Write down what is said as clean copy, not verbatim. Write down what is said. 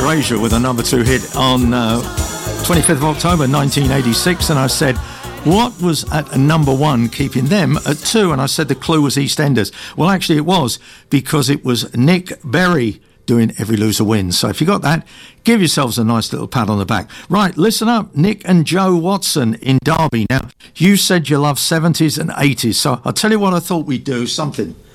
Erasure with a number 2 hit on 25th of October 1986, and I said, what was at number 1 keeping them at 2? And I said the clue was EastEnders. Well, actually it was, because it was Nick Berry doing Every Loser Wins. So if you got that, give yourselves a nice little pat on the back. Right, listen up, Nick and Joe Watson in Derby. Now, you said you love 70s and 80s, so I'll tell you what I thought we'd do, something